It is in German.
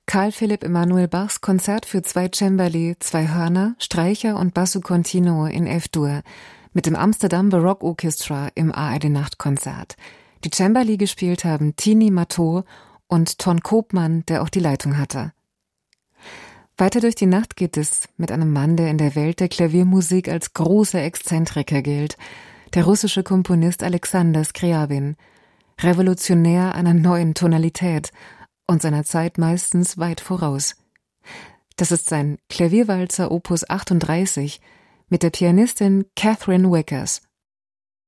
Carl Philipp Emanuel Bachs Konzert für 2 Cembali, 2 Hörner, Streicher und Basso Continuo in F-Dur mit dem Amsterdam Baroque Orchestra im ARD-Nachtkonzert. Die Cembali gespielt haben Tini Matteau und Ton Koopman, der auch die Leitung hatte. Weiter durch die Nacht geht es mit einem Mann, der in der Welt der Klaviermusik als großer Exzentriker gilt, der russische Komponist Alexander Scriabin, revolutionär einer neuen Tonalität und seiner Zeit meistens weit voraus. Das ist sein Klavierwalzer Opus 38 mit der Pianistin Catherine Wickers.